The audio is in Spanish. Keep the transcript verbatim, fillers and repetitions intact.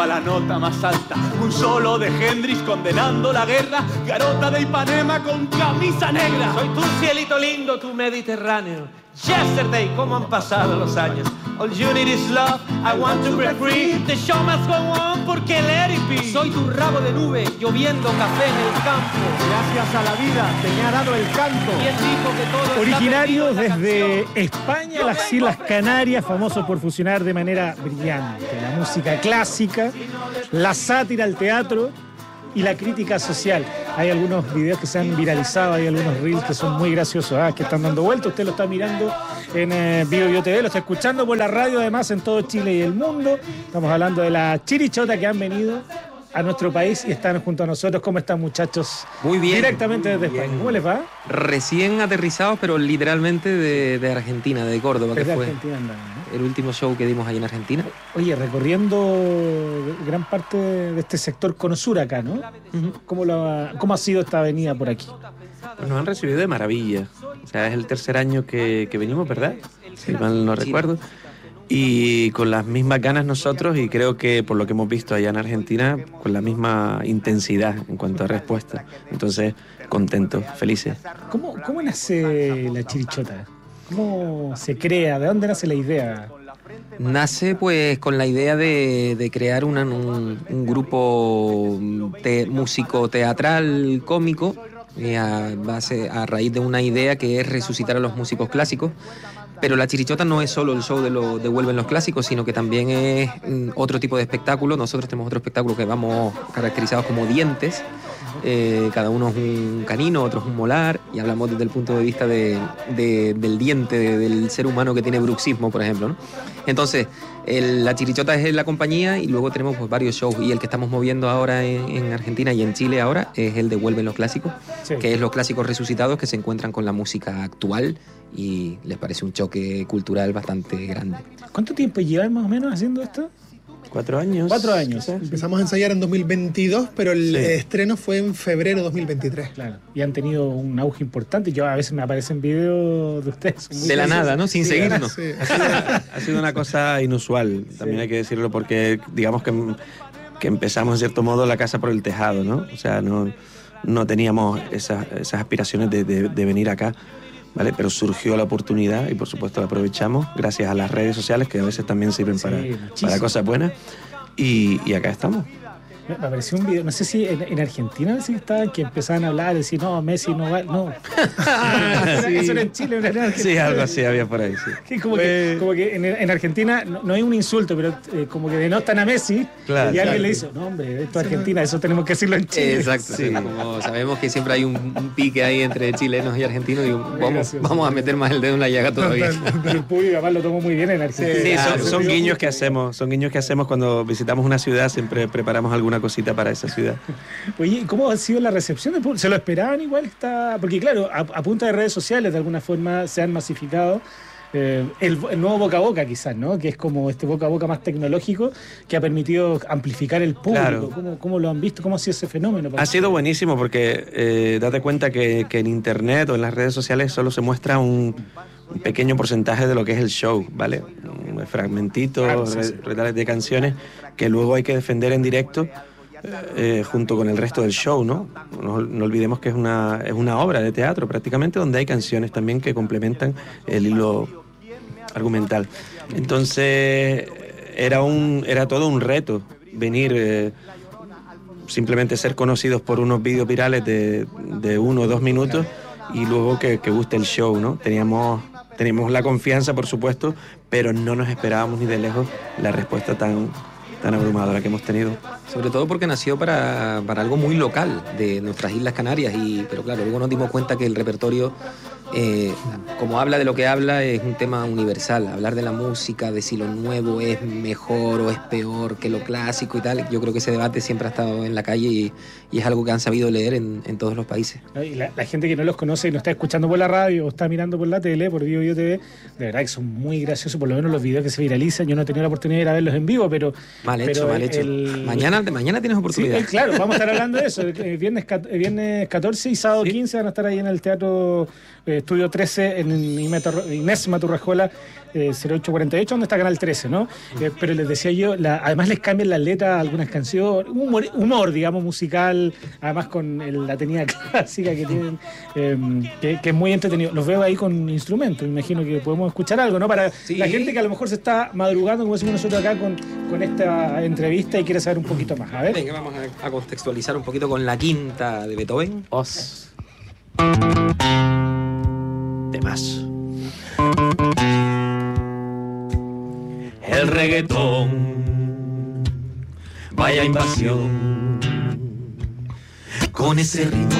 A la nota más alta, un solo de Hendrix condenando la guerra, Garota de Ipanema con camisa negra. Soy tu cielito lindo, tu Mediterráneo. Yesterday, cómo han pasado los años. All you need is love, I want to break free. The show must go on porque let it be. Soy tu rabo de nube, lloviendo café en el campo. Gracias a la vida, te me ha dado el canto. ¿Quién dijo que todo Originario está perdido en la desde canción? España, las Islas Canarias, famoso por fusionar de manera brillante la música clásica, la sátira al teatro y la crítica social. Hay algunos videos que se han viralizado, hay algunos reels que son muy graciosos, ah, que están dando vuelta. Usted lo está mirando en eh, Bio Bio T V, lo está escuchando por la radio, además en todo Chile y el mundo. Estamos hablando de la chirichota que han venido a nuestro país y están junto a nosotros. ¿Cómo están, muchachos? Muy bien. Directamente desde bien. España. ¿Cómo les va? Recién aterrizados, pero literalmente de, de Argentina, de Córdoba, que Desde fue Argentina andan, ¿no? el último show que dimos ahí en Argentina. Oye, recorriendo gran parte de este sector con Osura acá, ¿no? Uh-huh. ¿Cómo, lo ha, ¿Cómo ha sido esta avenida por aquí? Pues nos han recibido de maravilla. O sea, es el tercer año que, que venimos, ¿verdad? Si mal no recuerdo. Y con las mismas ganas nosotros, y creo que por lo que hemos visto allá en Argentina, con la misma intensidad en cuanto a respuesta. Entonces, contentos, felices. ¿Cómo, cómo nace la chirichota? ¿Cómo se crea? ¿De dónde nace la idea? Nace pues con la idea de, de crear una, un, un grupo te, músico teatral cómico eh, a, base, a raíz de una idea que es resucitar a los músicos clásicos. Pero la chirichota no es solo el show de lo de Vuelven los Clásicos, sino que también es mm, otro tipo de espectáculo. Nosotros tenemos otro espectáculo que vamos caracterizados como dientes. Eh, cada uno es un canino, otro es un molar, y hablamos desde el punto de vista de, de, del diente, de, del ser humano que tiene bruxismo, por ejemplo, ¿no? Entonces, el, la chirichota es la compañía, y luego tenemos pues, varios shows, y el que estamos moviendo ahora en, en Argentina y en Chile ahora es el de Vuelven los Clásicos, sí. Que es los clásicos resucitados que se encuentran con la música actual, y les parece un choque cultural bastante grande. ¿Cuánto tiempo llevan más o menos haciendo esto? Cuatro años. Cuatro años. ¿Sí? Empezamos a ensayar en dos mil veintidós, pero el sí. estreno fue en febrero de dos mil veintitrés. Claro. Y han tenido un auge importante. Yo a veces me aparecen videos de ustedes. De la nada, ¿no? Sin sí, seguirnos. Sí. Ha, sido, ha sido una cosa inusual, también sí. Hay que decirlo, porque digamos que, que empezamos en cierto modo la casa por el tejado, ¿no? O sea, no, no teníamos esas, esas aspiraciones de, de, de venir acá. ¿Vale? Pero surgió la oportunidad y por supuesto la aprovechamos gracias a las redes sociales, que a veces también sirven sí, para, para cosas buenas, y, y acá estamos. Me apareció un video, no sé si en, en Argentina sí estaban, que empezaban a hablar, decir, no, Messi no va, no. sí. Eso era en Chile, era en Argentina. Sí, algo así había por ahí, sí. Que como, pues, que, como que en, en Argentina no, no hay un insulto, pero eh, como que denostan a Messi, claro, y alguien claro. le dice, no, hombre, esto es Argentina, eso tenemos que decirlo en Chile. Exacto, sí. Como sabemos que siempre hay un, un pique ahí entre chilenos y argentinos, y vamos, vamos a meter más el dedo en la llaga todavía. Pero el público además lo tomó muy bien en Argentina. Sí, ah, son, son guiños que hacemos, son guiños que hacemos cuando visitamos una ciudad, siempre preparamos alguna cosita para esa ciudad. Oye, ¿cómo ha sido la recepción del público? ¿Se lo esperaban igual? Está... Porque claro, a, a punta de redes sociales de alguna forma se han masificado eh, el, el nuevo boca a boca quizás, ¿no? Que es como este boca a boca más tecnológico que ha permitido amplificar el público. Claro. ¿Cómo, ¿Cómo lo han visto? ¿Cómo ha sido ese fenómeno? Ha sido buenísimo porque eh, date cuenta que, que en internet o en las redes sociales solo se muestra un, un pequeño porcentaje de lo que es el show, ¿vale? Fragmentitos, claro, sí, sí. retales de canciones que luego hay que defender en directo. Eh, junto con el resto del show, ¿no? No, no olvidemos que es una, es una obra de teatro prácticamente, donde hay canciones también que complementan el hilo argumental. Entonces era, un, era todo un reto venir, eh, simplemente ser conocidos por unos vídeos virales de, de uno o dos minutos y luego que, que guste el show, ¿no? Teníamos, teníamos la confianza, por supuesto, pero no nos esperábamos ni de lejos la respuesta tan... tan abrumadora que hemos tenido. Sobre todo porque nació para, para algo muy local de nuestras Islas Canarias, y, pero claro, luego nos dimos cuenta que el repertorio, eh, como habla de lo que habla, es un tema universal. Hablar de la música, de si lo nuevo es mejor o es peor que lo clásico y tal, yo creo que ese debate siempre ha estado en la calle y, y es algo que han sabido leer en, en todos los países. Y la, la gente que no los conoce y no está escuchando por la radio o está mirando por la tele, por Bio Bio T V, de verdad que son muy graciosos, por lo menos los videos que se viralizan. Yo no he tenido la oportunidad de ir a verlos en vivo, pero... Mal hecho, pero mal hecho. El... Mañana, mañana tienes oportunidad. Sí, claro, vamos a estar hablando de eso. El viernes, viernes catorce y sábado ¿Sí? quince van a estar ahí en el Teatro eh, Estudio trece en Inés Maturrajola, eh, cero ocho cuarenta y ocho, donde está Canal trece, ¿no? Eh, pero les decía yo, la, además les cambian las letras a algunas canciones, humor, humor, digamos, musical, además con el, la tenida clásica que tienen, eh, que, que es muy entretenido. Los veo ahí con instrumentos, me imagino que podemos escuchar algo, ¿no? Para sí. La gente que a lo mejor se está madrugando, como decimos nosotros acá, con, con esta entrevista y quiere saber un poquito más. A ver. Venga, vamos a, a contextualizar un poquito con la quinta de Beethoven. Os. De más. El reggaetón, vaya invasión, con ese ritmo